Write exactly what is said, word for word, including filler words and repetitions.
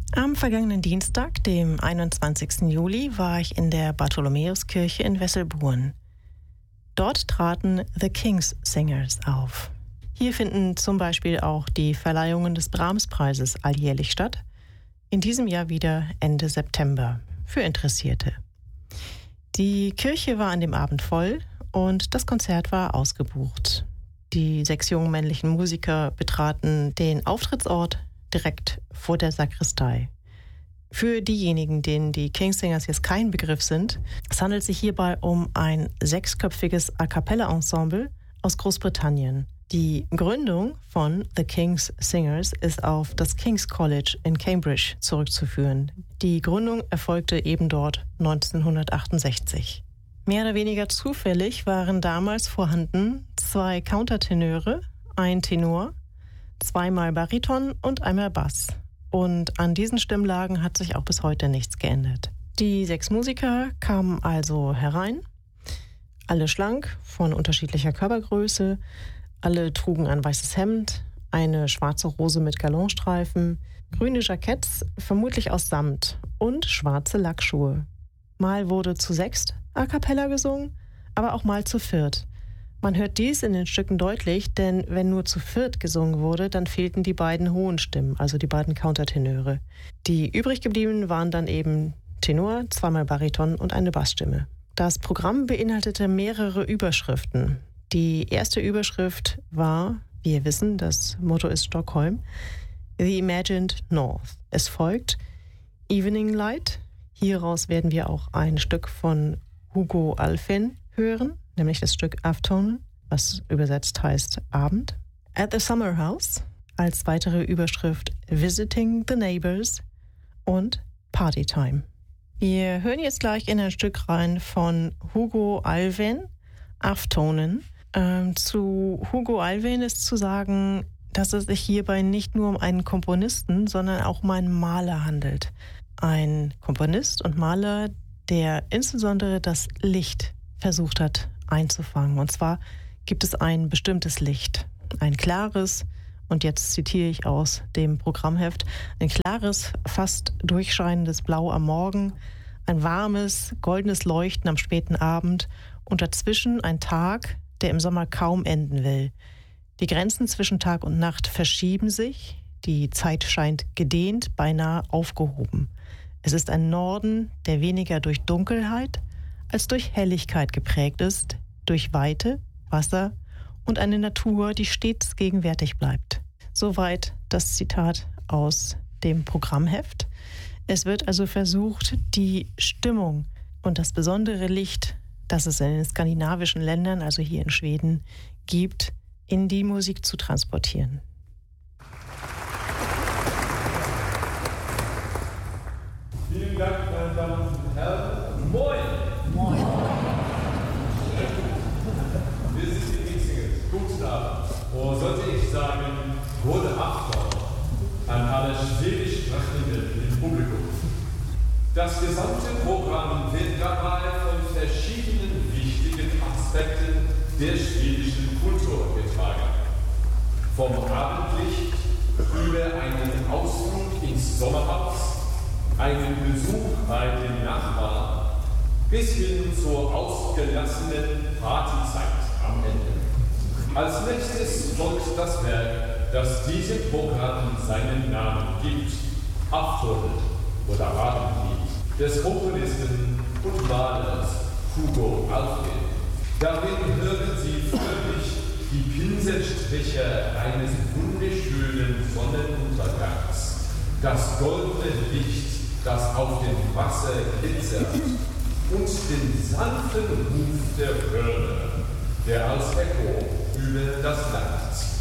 Am vergangenen Dienstag, dem einundzwanzigsten Juli, war ich in der Bartholomäuskirche in Wesselburen. Dort traten The King's Singers auf. Hier finden zum Beispiel auch die Verleihungen des Brahms-Preises alljährlich statt. In diesem Jahr wieder Ende September für Interessierte. Die Kirche war an dem Abend voll und das Konzert war ausgebucht. Die sechs jungen männlichen Musiker betraten den Auftrittsort direkt vor der Sakristei. Für diejenigen, denen die King's Singers jetzt kein Begriff sind, es handelt sich hierbei um ein sechsköpfiges A-Cappella-Ensemble aus Großbritannien. Die Gründung von The King's Singers ist auf das King's College in Cambridge zurückzuführen. Die Gründung erfolgte eben dort neunzehnhundertachtundsechzig. Mehr oder weniger zufällig waren damals vorhanden zwei Countertenöre, ein Tenor, zweimal Bariton und einmal Bass. Und an diesen Stimmlagen hat sich auch bis heute nichts geändert. Die sechs Musiker kamen also herein, alle schlank, von unterschiedlicher Körpergröße, alle trugen ein weißes Hemd, eine schwarze Rose mit Galonstreifen, grüne Jacketts, vermutlich aus Samt, und schwarze Lackschuhe. Mal wurde zu sechst a cappella gesungen, aber auch mal zu viert. Man hört dies in den Stücken deutlich, denn wenn nur zu viert gesungen wurde, dann fehlten die beiden hohen Stimmen, also die beiden Countertenöre. Die übrig gebliebenen waren dann eben Tenor, zweimal Bariton und eine Bassstimme. Das Programm beinhaltete mehrere Überschriften. Die erste Überschrift war, wie wir wissen, das Motto ist Stockholm, The Imagined North. Es folgt Evening Light. Hieraus werden wir auch ein Stück von Hugo Alfvén hören, nämlich das Stück Afton, was übersetzt heißt Abend. At the Summer House, als weitere Überschrift Visiting the Neighbors und Party Time. Wir hören jetzt gleich in ein Stück rein von Hugo Alfvén, Aftonen. Ähm, zu Hugo Alfvén ist zu sagen, dass es sich hierbei nicht nur um einen Komponisten, sondern auch um einen Maler handelt. Ein Komponist und Maler, der insbesondere das Licht versucht hat einzufangen. Und zwar gibt es ein bestimmtes Licht, ein klares, und jetzt zitiere ich aus dem Programmheft, ein klares, fast durchscheinendes Blau am Morgen, ein warmes, goldenes Leuchten am späten Abend und dazwischen ein Tag, der im Sommer kaum enden will. Die Grenzen zwischen Tag und Nacht verschieben sich, die Zeit scheint gedehnt, beinahe aufgehoben. Es ist ein Norden, der weniger durch Dunkelheit als durch Helligkeit geprägt ist, durch Weite, Wasser und eine Natur, die stets gegenwärtig bleibt. Soweit das Zitat aus dem Programmheft. Es wird also versucht, die Stimmung und das besondere Licht, das es in den skandinavischen Ländern, also hier in Schweden, gibt, in die Musik zu transportieren. Vielen Dank, meine Damen und Herren. Moin! Moin! Wir sind die King's Singers. Guten Abend. Oder sollte ich sagen, gute Afton an alle schwedisch Sprechenden im Publikum. Das gesamte Programm wird dabei von verschiedenen wichtigen Aspekten der schwedischen Kultur getragen. Vom Abendlicht über einen Ausflug ins Sommerhaus, einen Besuch bei den Nachbarn bis hin zur ausgelassenen Partyzeit am Ende. Als nächstes folgt das Werk, das diesem Programm seinen Namen gibt, Afton oder Abendlied, des Komponisten und Malers Hugo Alfvén. Darin hören Sie förmlich die Pinselstriche eines wunderschönen Sonnenuntergangs, das goldene Licht, das auf dem Wasser glitzert, und den sanften Ruf der Hörner, der als Echo über das Land zieht.